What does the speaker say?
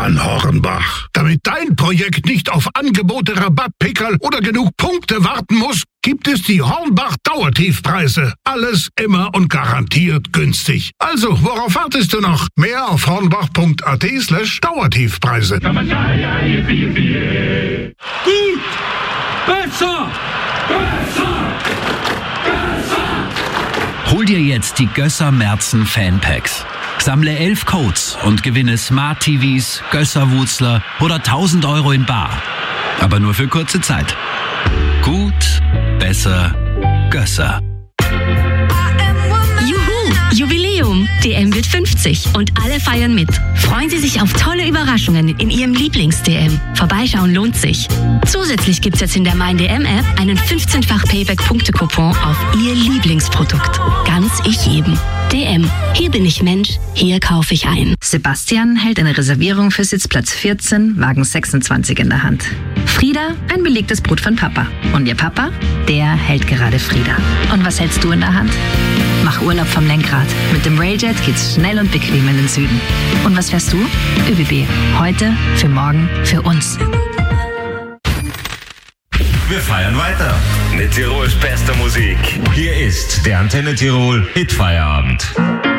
Sebastian Hornbach. Damit dein Projekt nicht auf Angebote, Rabattpickerl oder genug Punkte warten muss, gibt es die Hornbach Dauertiefpreise. Alles immer und garantiert günstig. Also, worauf wartest du noch? Mehr auf hornbach.at/Dauertiefpreise. Gut! Besser! Besser! Besser! Hol dir jetzt die Gösser Merzen Fanpacks. Sammle 11 Codes und gewinne Smart TVs, Gösser Wutzler oder 1.000 Euro in bar. Aber nur für kurze Zeit. Gut, besser, Gösser. Juhu, Jubiläum. DM wird 50 und alle feiern mit. Freuen Sie sich auf tolle Überraschungen in Ihrem Lieblings-DM. Vorbeischauen lohnt sich. Zusätzlich gibt's jetzt in der Mein DM-App einen 15-fach Payback-Punkte-Coupon auf Ihr Lieblingsprodukt. Ganz ich jedem. DM. Hier bin ich Mensch, hier kaufe ich ein. Sebastian hält eine Reservierung für Sitzplatz 14, Wagen 26 in der Hand. Frieda, ein belegtes Brot von Papa. Und ihr Papa, der hält gerade Frieda. Und was hältst du in der Hand? Mach Urlaub vom Lenkrad. Mit dem Railjet geht's schnell und bequem in den Süden. Und was fährst du? ÖBB. Heute, für morgen, für uns. Wir feiern weiter mit Tirols bester Musik. Hier ist der Antenne Tirol Hitfeierabend.